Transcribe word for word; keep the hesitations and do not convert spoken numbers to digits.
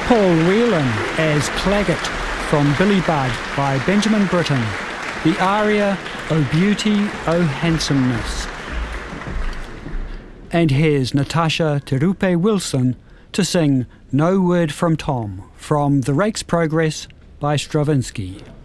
Paul Whelan as Claggett from Billy Budd by Benjamin Britten, the aria O Beauty, O Handsomeness. And here's Natasha Terupe Wilson to sing No Word from Tom from The Rake's Progress by Stravinsky.